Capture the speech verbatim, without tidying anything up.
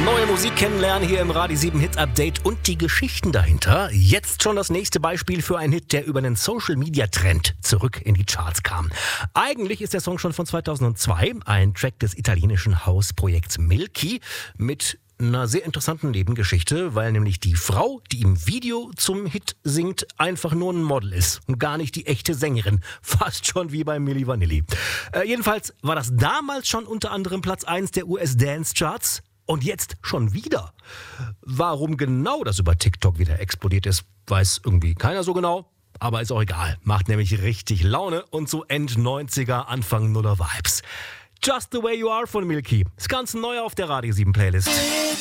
Neue Musik kennenlernen hier im Radio sieben Hit Update und die Geschichten dahinter. Jetzt schon das nächste Beispiel für einen Hit, der über einen Social-Media-Trend zurück in die Charts kam. Eigentlich ist der Song schon von zweitausendzwei, ein Track des italienischen Hausprojekts Milky mit einer sehr interessanten Nebengeschichte, weil nämlich die Frau, die im Video zum Hit singt, einfach nur ein Model ist und gar nicht die echte Sängerin. Fast schon wie bei Milli Vanilli. Äh, jedenfalls war das damals schon unter anderem Platz eins der U S-Dance-Charts. Und jetzt schon wieder. Warum genau das über TikTok wieder explodiert ist, weiß irgendwie keiner so genau. Aber ist auch egal. Macht nämlich richtig Laune und so End-neunziger, Anfang Nuller Vibes. Just the Way You Are von Milky. Das Ganze neu auf der Radio sieben Playlist.